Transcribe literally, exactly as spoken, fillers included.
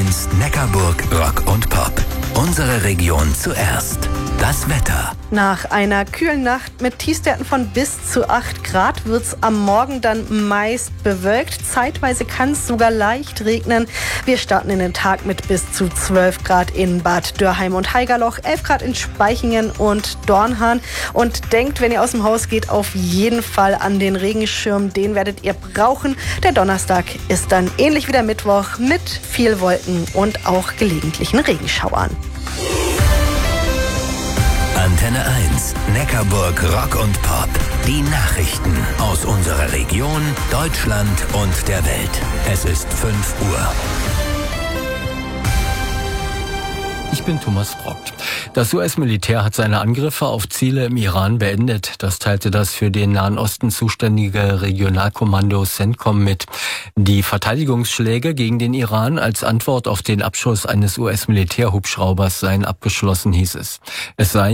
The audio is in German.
eins Neckarburg Rock und Pop. Unsere Region zuerst. Das Wetter. Nach einer kühlen Nacht mit Tiefstwerten von bis zu acht Grad wird es am Morgen dann meist bewölkt. Zeitweise kann es sogar leicht regnen. Wir starten in den Tag mit bis zu zwölf Grad in Bad Dürrheim und Haigerloch, elf Grad in Spaichingen und Dornhahn. Und denkt, wenn ihr aus dem Haus geht, auf jeden Fall an den Regenschirm. Den werdet ihr brauchen. Der Donnerstag ist dann ähnlich wie der Mittwoch mit viel Wolken und auch gelegentlichen Regenschauern. Antenne eins, Neckarburg Rock und Pop. Die Nachrichten aus unserer Region, Deutschland und der Welt. Es ist fünf Uhr. Ich bin Thomas Brockt. Das U S-Militär hat seine Angriffe auf Ziele im Iran beendet. Das teilte das für den Nahen Osten zuständige Regionalkommando CENTCOM mit. Die Verteidigungsschläge gegen den Iran als Antwort auf den Abschuss eines U S-Militärhubschraubers seien abgeschlossen, hieß es. Es sei